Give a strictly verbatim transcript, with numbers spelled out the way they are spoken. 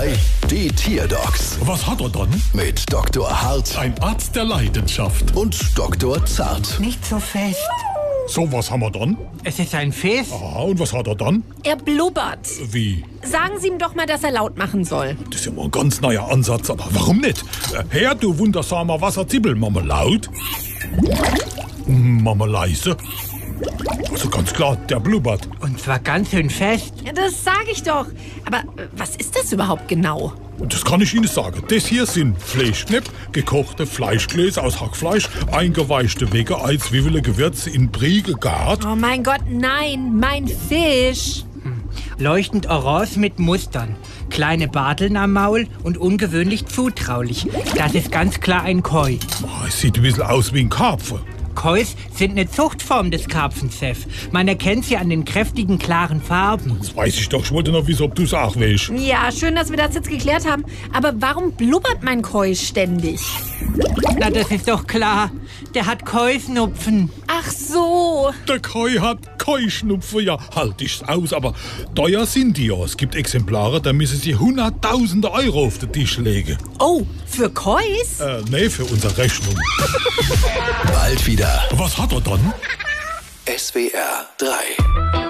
drei, die Tierdocs Was hat er dann? mit Doktor Hart Ein Arzt der Leidenschaft. und Doktor Zart. Nicht so fest. So, was haben wir dann? Es ist ein Fes. Aha, und was hat er dann? Er blubbert. Wie? Sagen Sie ihm doch mal, dass er laut machen soll. Das ist ja mal ein ganz neuer Ansatz, aber warum nicht? Äh, Herr, du wundersamer Wasserzibbel, Mama laut. Mama leise. Also ganz klar, der blubbert. Und zwar ganz schön fest. Ja, das sage ich doch. Aber äh, was ist das überhaupt genau? Und das kann ich Ihnen sagen. Das hier sind Fleischknepp, gekochte Fleischgläser aus Hackfleisch, eingeweichte Wegei, Zwiebeln, Gewürze in Brie gegart. Oh mein Gott, nein, mein Fisch. Leuchtend orange mit Mustern. Kleine Barteln am Maul und ungewöhnlich zutraulich. Das ist ganz klar ein Koi. Oh, es sieht ein bisschen aus wie ein Karpfen. Kois sind eine Zuchtform des Karpfenchef. Man erkennt sie an den kräftigen, klaren Farben. Das weiß ich doch. Ich wollte noch wissen, ob du es auch weißt. Ja, schön, dass wir das jetzt geklärt haben. Aber warum blubbert mein Koi ständig? Na, das ist doch klar. Der hat Koi-Schnupfen. Ach so. Der Koi hat Koi-Schnupfen, ja, halt ich's aus, aber teuer sind die ja. Es gibt Exemplare, da müssen sie hunderttausende Euro auf den Tisch legen. Oh, für Kois? Äh, nee, für unsere Rechnung. Bald wieder. Was hat er dann? S W R drei.